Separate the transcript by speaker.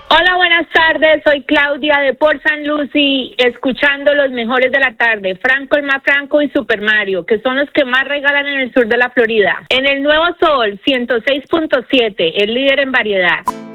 Speaker 1: Hola, buenas tardes. Soy Claudia de Port St. Lucie, escuchando los mejores de la tarde, Franco el más Franco y Super Mario, que son los que más regalan en el sur de la Florida. En el Nuevo Sol 106.7, el líder en variedad.